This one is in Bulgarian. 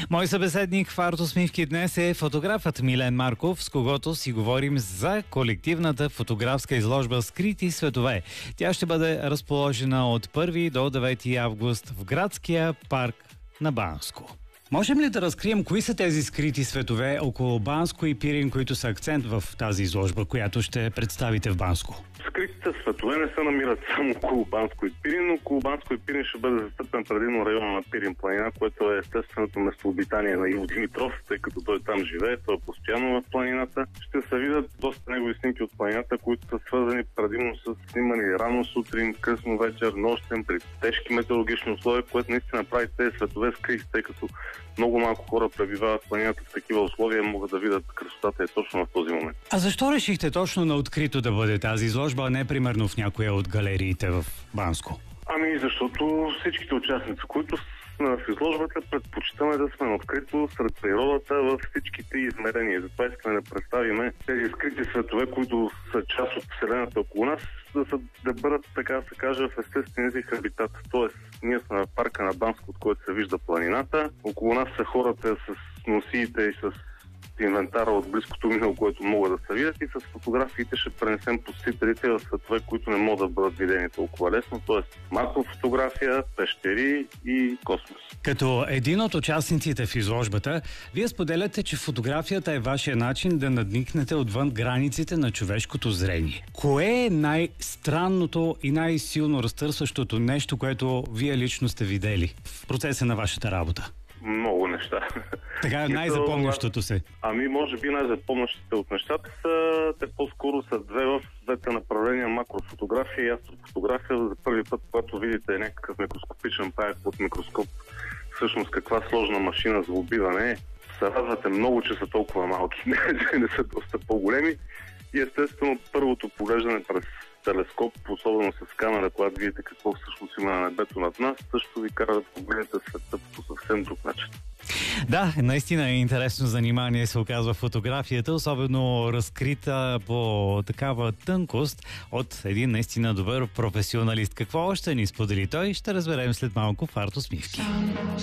Мой събеседник в Артусмивки днес е фотографът Милен Марков, с когото си говорим за колективната фотографска изложба "Скрити светове". Тя ще бъде разположена от 1 до 9 август в градския парк на Банско. Можем ли да разкрием кои са тези скрити светове около Банско и Пирин, които са акцент в тази изложба, която ще представите в Банско? Скритите светове не се намират само около Банско и Пирин, но около Банско и Пирин ще бъде застъпен предимно района на Пирин планина, което е естественото местообитание на Иво Димитров, тъй като той там живее, той е постоянно в планината. Ще се видят доста негови снимки от планината, които са свързани предимно с снимани рано сутрин, късно вечер, нощен, при тежки метеорологични условия, което наистина прави тези светове скрити, тъй като много малко хора пребивават в планината в такива условия и могат да видят красотата точно в този момент. А защо решихте точно на открито да бъде тази изложба, а не примерно в някоя от галериите в Банско? Защото всичките участници, които в изложбата, предпочитаме да сме на открито сред природата във всичките измерения. Затова искаме да представим тези скрити светове, които са част от Вселената около нас, да бъдат, така да се каже, в естествения си хабитат. Тоест, ние сме в парка на Банско, от който се вижда планината. Около нас са хората с носиите и с инвентара от близкото минало, което могат да се видят, и с фотографиите ще пренесем посетителите в светове, които не могат да бъдат видени толкова лесно, т.е. макрофотография, пещери и космос. Като един от участниците в изложбата, вие споделяте, че фотографията е вашия начин да надникнете отвън границите на човешкото зрение. Кое е най-странното и най-силно разтърсващото нещо, което вие лично сте видели в процеса на вашата работа? Много неща. Така е най-запомнящото се. Може би най-запомнящите от нещата са, те по-скоро са двете направления: макрофотография и астрофотография. За първи път, когато видите някакъв микроскопичен паяк под микроскоп, всъщност каква сложна машина за убиване, се радвате много, че са толкова малки, не са доста по-големи. И естествено, първото поглеждане през телескоп, особено с камера, когато видите какво всъщност има на небето над нас, също ви кара да погледнете света по съвсем друг начин. Да, наистина е интересно занимание, се оказва фотографията, особено разкрита по такава тънкост от един наистина добър професионалист. Какво още ни сподели той, ще разберем след малко в Артусмивки.